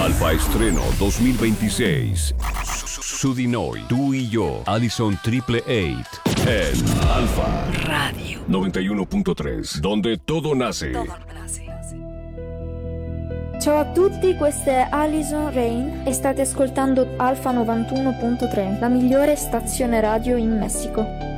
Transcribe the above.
Alfa Estreno 2026. Su di noi, tu y yo, Allison Triple Eight. En Alfa Radio 91.3, donde todo nace. Ciao a tutti, questa è Alison Rain e state ascoltando Alfa 91.3, la migliore stazione radio in Messico.